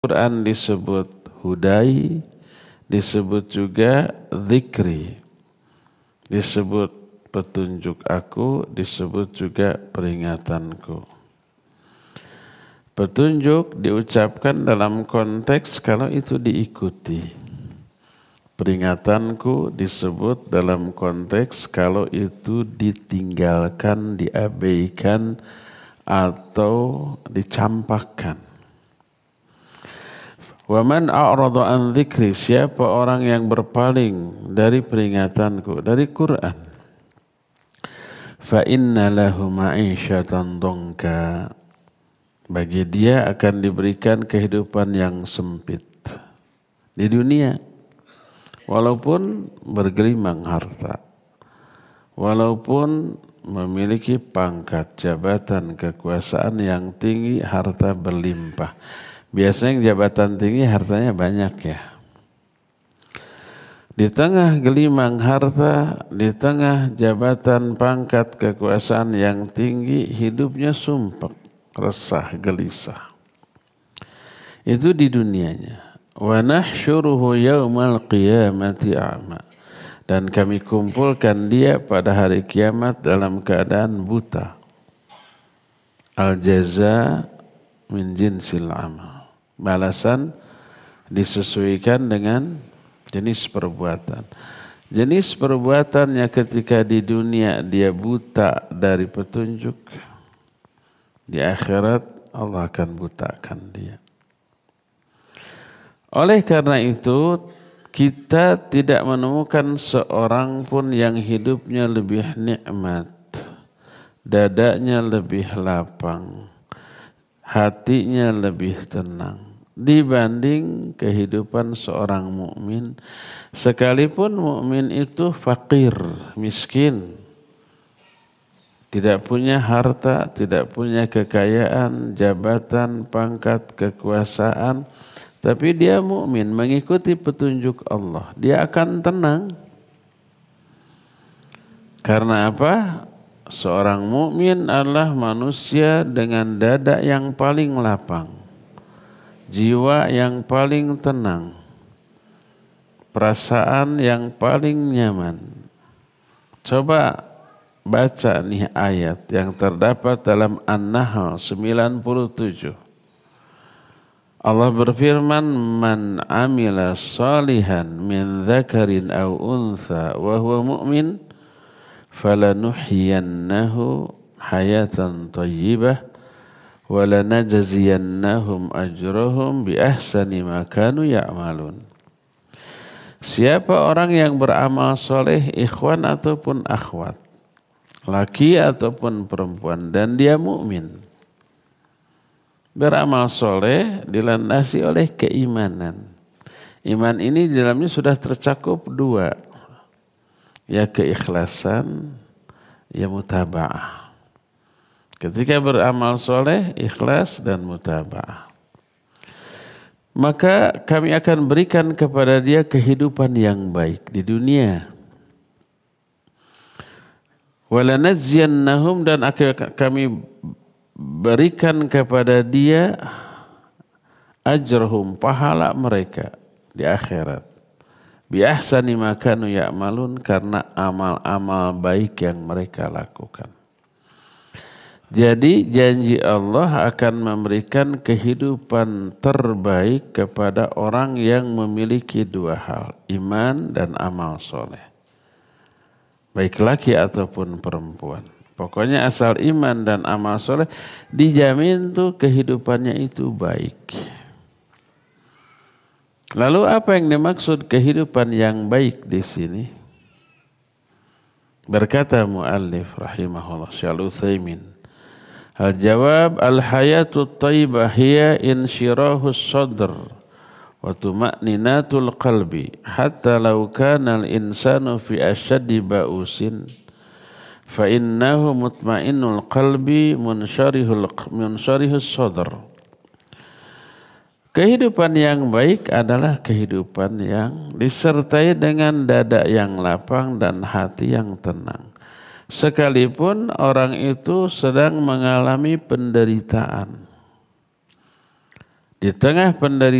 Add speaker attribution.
Speaker 1: Quran disebut hudai, disebut juga zikri, disebut petunjuk aku, disebut juga peringatanku. Petunjuk diucapkan dalam konteks kalau itu diikuti. Peringatanku disebut dalam konteks kalau itu ditinggalkan, diabaikan, atau dicampakkan. Wa man a'rada an dzikri, siapa orang yang berpaling dari peringatanku, dari Quran, fa inna lahu ma'isyatan dhanka, bagi dia akan diberikan kehidupan yang sempit di dunia, walaupun bergelimang harta, walaupun memiliki pangkat, jabatan, kekuasaan yang tinggi, harta berlimpah. Biasanya jabatan tinggi hartanya banyak ya. Di tengah gelimang harta, di tengah jabatan, pangkat, kekuasaan yang tinggi, hidupnya sumpek, resah, gelisah. Itu di dunianya. Wa nahsyuruhu yaumal qiyamati a'ma. Dan kami kumpulkan dia pada hari kiamat dalam keadaan buta. Al-jaza min jinsil amal. Balasan disesuaikan dengan jenis perbuatan. Jenis perbuatannya ketika di dunia dia buta dari petunjuk, di akhirat Allah akan butakan dia. Oleh karena itu, kita tidak menemukan seorang pun yang hidupnya lebih nikmat, dadanya lebih lapang, hatinya lebih tenang dibanding kehidupan seorang mukmin, sekalipun mukmin itu fakir, miskin, tidak punya harta, tidak punya kekayaan, jabatan, pangkat, kekuasaan, tapi dia mukmin mengikuti petunjuk Allah, dia akan tenang. Karena apa? Seorang mukmin adalah manusia dengan dada yang paling lapang, jiwa yang paling tenang, perasaan yang paling nyaman. Coba baca nih ayat yang terdapat dalam An-Nahl 97. Allah berfirman, "Man amila salihan min dzakarin aw untha wa huwa mu'min falanuhyiyannahu hayatan thayyibah wa lanajziyannahum ajrahum bi ahsani ma kanu ya'malun." Siapa orang yang beramal soleh, ikhwan ataupun akhwat, laki ataupun perempuan, dan dia mukmin, beramal soleh dilandasi oleh keimanan. Iman ini di dalamnya sudah tercakup dua, ya keikhlasan, ya mutaba'ah. Ketika beramal soleh, ikhlas dan mutaba'ah, maka kami akan berikan kepada dia kehidupan yang baik di dunia. Walanajziyannahum, dan akan kami berikan kepada dia ajrahum, pahala mereka di akhirat. Bi ahsani ma kanu ya'malun, karena amal-amal baik yang mereka lakukan. Jadi janji Allah akan memberikan kehidupan terbaik kepada orang yang memiliki dua hal, iman dan amal soleh. Baik laki ataupun perempuan. Pokoknya asal iman dan amal soleh, dijamin tuh kehidupannya itu baik. Lalu apa yang dimaksud kehidupan yang baik di sini? Berkata muallif rahimahullah Syekh Al-Utsaimin, al-jawab al-hayatu thayyibah hiya insyirahus sadr wa tuma'ninatul qalbi hatta law kana al-insanu fi ashaddi ba'usin fa innahu mutma'innul qalbi munsyarihus sadr. Kehidupan yang baik adalah kehidupan yang disertai dengan dada yang lapang dan hati yang tenang. Sekalipun orang itu sedang mengalami penderitaan. Di tengah penderitaan